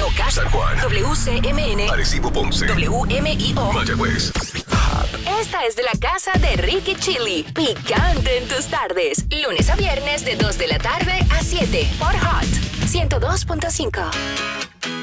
Moca, San Juan, WCMN, Arecibo, Ponce, WMIO. Mayagüez. Esta es de la casa de Ricky Chili. Picante en tus tardes. Lunes a viernes de 2 de la tarde a 7 por Hot 102.5.